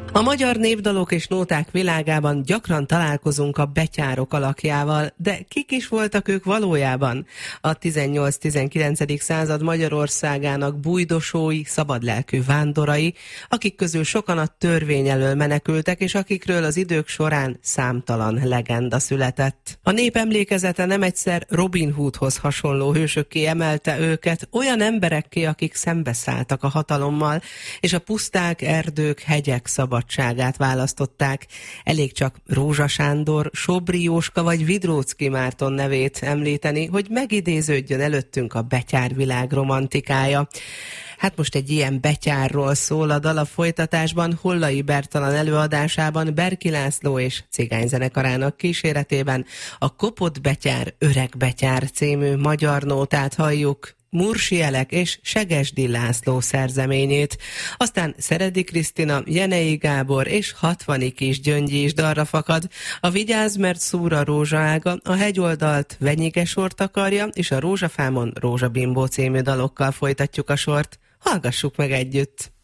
A magyar népdalok és nóták világában gyakran találkozunk a betyárok alakjával, de kik is voltak ők valójában? A 18-19. század Magyarországának bújdosói, szabadlelkű vándorai, akik közül sokan a törvény elől menekültek, és akikről az idők során számtalan legenda született. A nép emlékezete nem egyszer Robin Hoodhoz hasonló hősökké emelte őket, olyan emberekké, akik szembeszálltak a hatalommal, és a puszták, erdők, hegyek szabadságát választották. Elég csak Rózsa Sándor, Sobri Jóska vagy Vidróczky Márton nevét említeni, hogy megidéződjön előttünk a betyárvilág romantikája. Hát most egy ilyen betyárról szól a dal a folytatásban, Hollai Bertalan előadásában Berki László és cigányzenekarának kíséretében a Kopott betyár, öreg betyár című magyar nótát halljuk, Mursi Elek és Segesdi László szerzeményét. Aztán Szeredi Krisztina, Jenei Gábor és Hatvani Kis Gyöngyi is dalra fakad. A Vigyázz, mert szúr a rózsaága, a Hegyoldalt Venyige sort takarja, és a Rózsafámon Rózsabimbó című dalokkal folytatjuk a sort. Hallgassuk meg együtt!